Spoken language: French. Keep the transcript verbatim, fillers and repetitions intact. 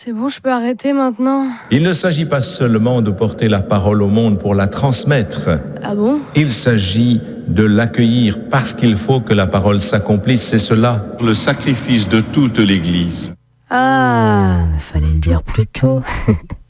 C'est bon, je peux arrêter maintenant. Il ne s'agit pas seulement de porter la parole au monde pour la transmettre. Ah bon? Il s'agit de l'accueillir parce qu'il faut que la parole s'accomplisse, c'est cela. Le sacrifice de toute l'Église. Ah, Fallait le dire plus tôt.